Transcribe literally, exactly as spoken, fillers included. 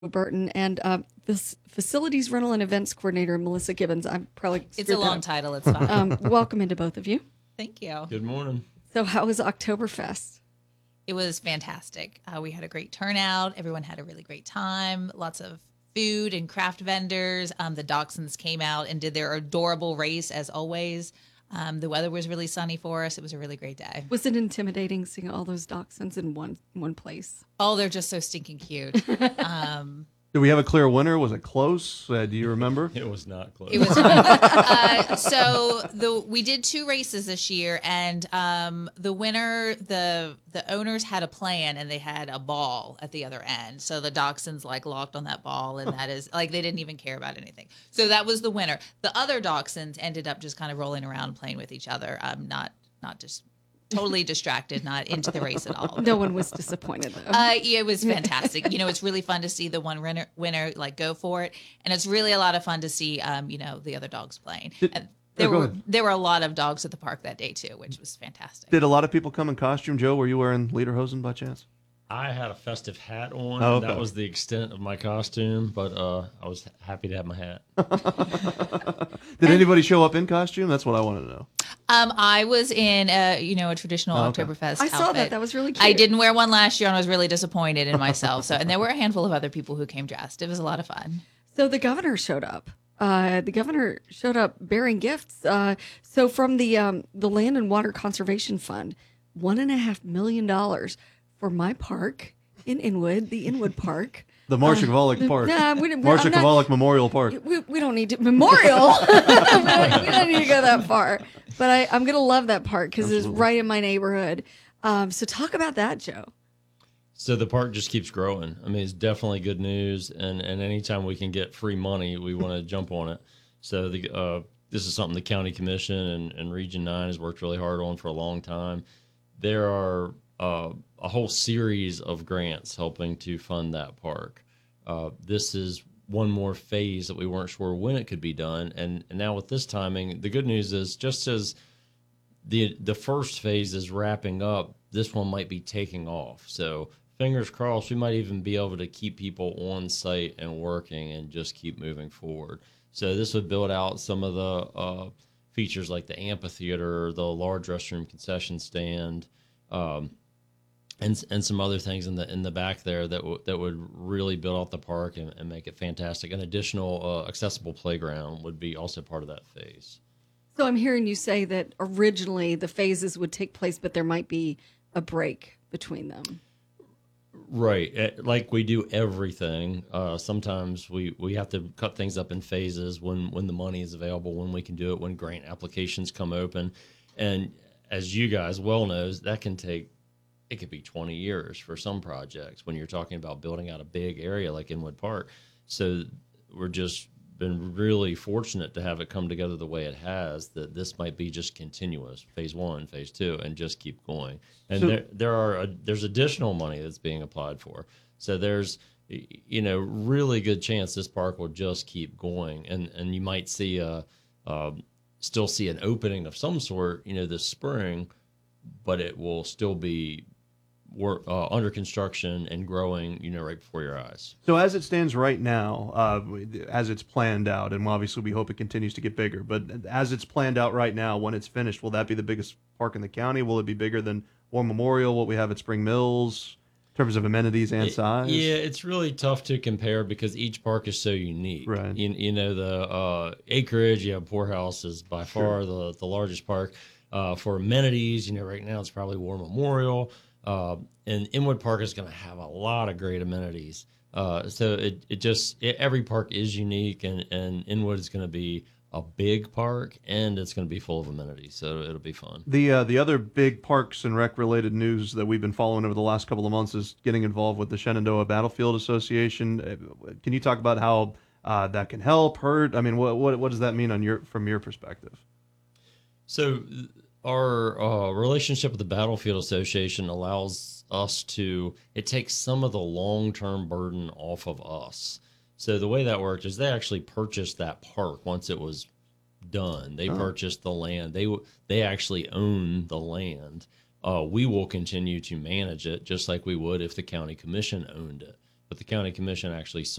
Burton and uh, this facilities rental and events coordinator Melissa Gibbons. I'm probably It's a long up. title. It's fine. Um, welcome into both of you. Thank you. Good morning. So, how was Oktoberfest? It was fantastic. Uh, we had a great turnout. Everyone had a really great time. Lots of food and craft vendors. Um, the Dachshunds came out and did their adorable race as always. Um, the weather was really sunny for us. It was a really great day. Was it intimidating seeing all those dachshunds in one one place? Oh, they're just so stinking cute. Um, Did we have a clear winner? Was it close? Uh, do you remember? It was not close. It was fun. uh, so the we did two races this year, and um, the winner, the the owners had a plan, and they had a ball at the other end. So the dachshunds like locked on that ball, and that is like they didn't even care about anything. So that was the winner. The other dachshunds ended up just kind of rolling around, playing with each other. Um, not not just. Totally distracted, not into the race at all. No one was disappointed though. Uh, yeah, it was fantastic. You know, it's really fun to see the one winner, winner like go for it, and it's really a lot of fun to see, um, you know, the other dogs playing. Did, And there oh, go were ahead. there were a lot of dogs at the park that day too, which was fantastic. Did a lot of people come in costume? Joe, were you wearing lederhosen by chance? I had a festive hat on. Oh, and okay. That was the extent of my costume, but uh, I was happy to have my hat. Did anybody show up in costume? That's what I wanted to know. Um, I was in a you know a traditional Oh, okay. Oktoberfest I saw outfit. that. That was really cute. I didn't wear one last year, and I was really disappointed in myself. So, and there were a handful of other people who came dressed. It was a lot of fun. So the governor showed up. Uh, the governor showed up bearing gifts. Uh, so from the um, the Land and Water Conservation Fund, one and a half million dollars for my park in Inwood, the Inwood Park. The Marcia Kavalik Park. Nah, we didn't- Marcia I'm not- Kavalik Memorial Park. We, we don't need to memorial. we, don't, we don't need to go that far. But I, I'm gonna love that park because it's right in my neighborhood. Um, so talk about that, Joe. So the park just keeps growing. I mean, it's definitely good news, and, and anytime we can get free money, we want to jump on it. So the uh, this is something the county commission and, and Region nine has worked really hard on for a long time. There are uh, a whole series of grants helping to fund that park. Uh, this is one more phase that we weren't sure when it could be done, and, and now with this timing, the good news is just as the the first phase is wrapping up, this one might be taking off. So fingers crossed, we might even be able to keep people on site and working and just keep moving forward. So this would build out some of the uh, features like the amphitheater, the large restroom concession stand, um, and and some other things in the in the back there that w- that would really build out the park and, and make it fantastic. An additional uh, accessible playground would be also part of that phase. So I'm hearing you say that originally the phases would take place, but there might be a break between them. Right. Eh, Like we do everything. Uh, sometimes we, we have to cut things up in phases when, when the money is available, when we can do it, when grant applications come open. And as you guys well knows, that can take, it could be twenty years for some projects when you're talking about building out a big area like Inwood Park. So we're just been really fortunate to have it come together the way it has, that this might be just continuous, phase one, phase two, and just keep going. And So- there, there are a, there's additional money that's being applied for. So there's, y- you know, really good chance this park will just keep going, and and you might see a, uh, still see an opening of some sort, you know, this spring, but it will still be work uh, under construction and growing, you know, right before your eyes. So as it stands right now, uh, as it's planned out, and obviously we hope it continues to get bigger, but as it's planned out right now, when it's finished, will that be the biggest park in the county? Will it be bigger than War Memorial, what we have at Spring Mills, in terms of amenities and It- size? Yeah, it's really tough to compare because each park is so unique. Right. You, you know, the uh, acreage, you have Poorhouse is by far the, the largest park. Uh, for amenities, you know, right now it's probably War Memorial. Uh, and Inwood Park is going to have a lot of great amenities. Uh, so it, it just, it, every park is unique, and, and Inwood is going to be a big park, and it's going to be full of amenities. So it'll be fun. The uh, the other big parks and rec related news that we've been following over the last couple of months is getting involved with the Shenandoah Battlefield Association. Uh, Can you talk about how uh, that can help, hurt? I mean, what what what does that mean on your from your perspective? So our uh, relationship with the Battlefield Association allows us to, it takes some of the long-term burden off of us. So the way that worked is they actually purchased that park once it was done. They Oh. purchased the land. They they actually own the land. Uh, we will continue to manage it just like we would if the county commission owned it. but the county commission actually